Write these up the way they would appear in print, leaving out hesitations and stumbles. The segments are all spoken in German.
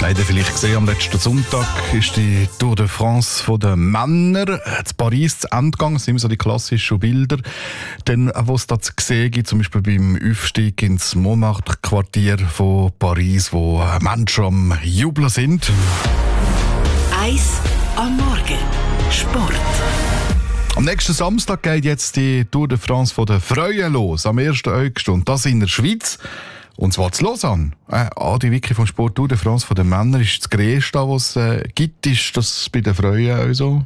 habt ihr vielleicht gesehen, am letzten Sonntag ist die Tour de France der Männer in Paris zu Ende gegangen. Das sind immer so die klassischen Bilder. Dann, was es da zu sehen gibt, zum Beispiel beim Aufstieg ins Montmartre-Quartier von Paris, wo Menschen am Jubeln sind. Eis am Morgen. Sport. Am nächsten Samstag geht jetzt die Tour de France der Frauen los, am 1. August. Und das in der Schweiz. Und zwar zu Lausanne. Adi Wicki vom Sport Tour de France der Männer ist das Größte, was es gibt. Ist das bei den Frauen auch so?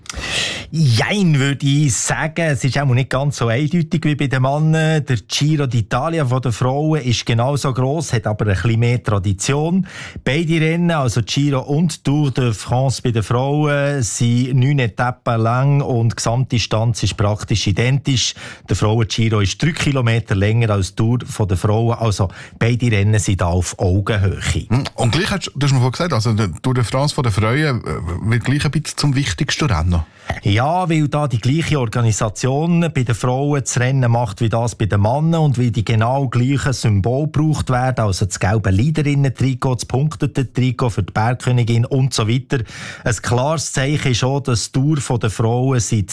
Jein, würde ich sagen. Es ist auch nicht ganz so eindeutig wie bei den Männern. Der Giro d'Italia der Frauen ist genauso gross, hat aber ein bisschen mehr Tradition. Beide Rennen, also Giro und Tour de France bei den Frauen, sind 9 Etappen lang und die Gesamtdistanz ist praktisch identisch. Der Frauen-Giro ist 3 Kilometer länger als die Tour der Frauen. Also beide Rennen sind da auf Augenhöhe. Und gleich du hast mir vorhin gesagt, also die Tour de France der Frauen wird gleich ein bisschen zum wichtigsten Rennen. Ja, weil da die gleiche Organisation bei den Frauen das Rennen macht wie das bei den Männern und weil die genau gleichen Symbole gebraucht werden, also das gelbe Leaderinnen-Trikot, das punktete Trikot für die Bergkönigin und so weiter. Ein klares Zeichen ist auch, dass die Tour der Frauen seit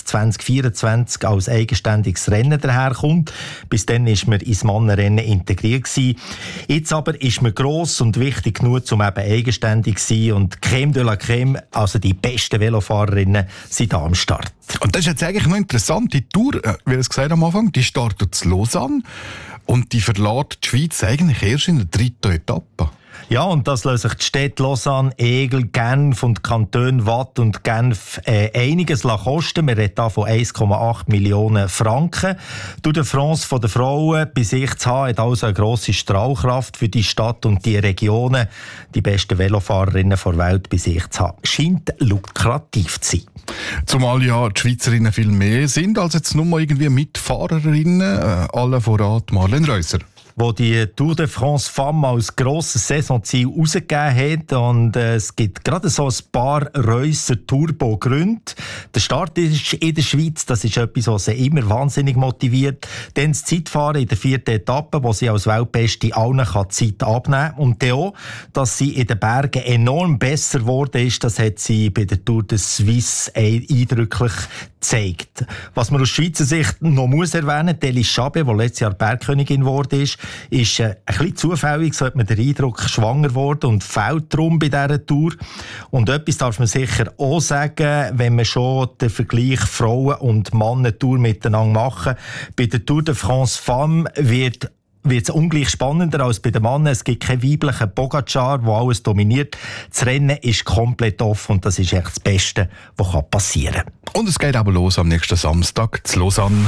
2024 als eigenständiges Rennen daherkommt. Bis dann war man ins Mannenrennen integriert gewesen. Jetzt aber ist man gross und wichtig genug, um eben eigenständig zu sein und Crème de la Crème, also die besten Velofahrerinnen, sind da am Start. Und das ist jetzt eigentlich noch interessant. Die Tour, wie ich es gesagt am Anfang, die startet in Lausanne und die verlässt die Schweiz eigentlich erst in der 3. Etappe. Ja, und das lassen sich die Städte Lausanne, Aigle, Genf und die Kantone Waadt und Genf einiges kosten. Wir reden hier von 1,8 Millionen Franken. Tour de France der Frauen bei sich zu haben, hat also eine grosse Strahlkraft für die Stadt und die Regionen, die besten Velofahrerinnen der Welt bei sich zu haben. Scheint lukrativ zu sein. Zumal ja die Schweizerinnen viel mehr sind als jetzt nur mal irgendwie Mitfahrerinnen, alle voran Marlene Reusser. Wo die Tour de France Femme als grosses Saisonziel rausgegeben hat. Und es gibt gerade so ein paar Reusser-Turbo-Gründe. Der Start ist in der Schweiz, das ist etwas, was sie immer wahnsinnig motiviert. Dann das Zeitfahren in der 4. Etappe, wo sie als Weltbeste allen Zeit abnehmen kann. Und dann auch, dass sie in den Bergen enorm besser geworden ist, das hat sie bei der Tour de Suisse eindrücklich gezeigt. Was man aus Schweizer Sicht noch muss erwähnen, Elis Chabet, die letztes Jahr Bergkönigin geworden ist ein bisschen zufällig, so hat man den Eindruck, schwanger geworden und fehlt darum bei dieser Tour. Und etwas darf man sicher auch sagen, wenn man schon den Vergleich Frauen- und Männer-Tour miteinander machen. Bei der Tour de France Femme wird es ungleich spannender als bei den Männern. Es gibt keinen weiblichen Pogacar, der alles dominiert. Das Rennen ist komplett offen und das ist echt das Beste, was passieren kann. Und es geht aber los am nächsten Samstag zu Lausanne.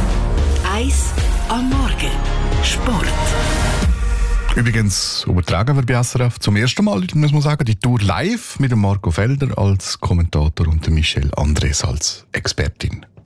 Eis am Morgen. Sport. Übrigens übertragen wir bei SRF zum ersten Mal, muss man sagen, die Tour live mit dem Marco Felder als Kommentator und der Michelle Andres als Expertin.